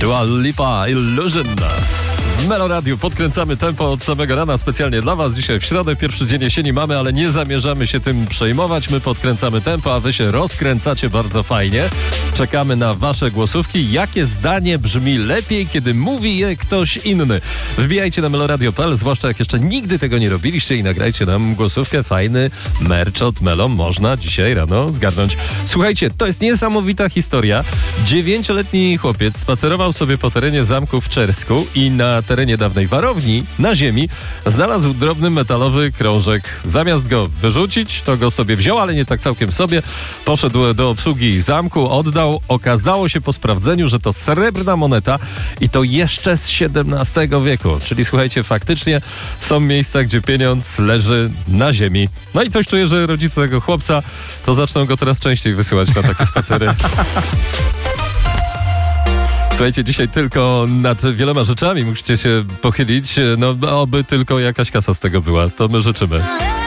Dua Lipa, Illusion. W Melo Radiu podkręcamy tempo od samego rana specjalnie dla was. Dzisiaj w środę, pierwszy dzień jesieni mamy, ale nie zamierzamy się tym przejmować. My podkręcamy tempo, a wy się rozkręcacie bardzo fajnie. Czekamy na wasze głosówki. Jakie zdanie brzmi lepiej, kiedy mówi je ktoś inny? Wbijajcie na meloradio.pl, zwłaszcza jak jeszcze nigdy tego nie robiliście i nagrajcie nam głosówkę. Fajny merch od Melo można dzisiaj rano zgarnąć. Słuchajcie, to jest niesamowita historia. 9-letni chłopiec spacerował sobie po terenie zamku w Czersku i na terenie dawnej warowni, na ziemi, znalazł drobny metalowy krążek. Zamiast go wyrzucić, to go sobie wziął, ale nie tak całkiem sobie. Poszedł do obsługi zamku, oddał. Okazało się po sprawdzeniu, że to srebrna moneta i to jeszcze z XVII wieku. Czyli słuchajcie, faktycznie są miejsca, gdzie pieniądz leży na ziemi. No i coś czuję, że rodzice tego chłopca to zaczną go teraz częściej wysyłać na takie spacery. Słuchajcie, dzisiaj tylko nad wieloma rzeczami musicie się pochylić. No, oby tylko jakaś kasa z tego była. To my życzymy.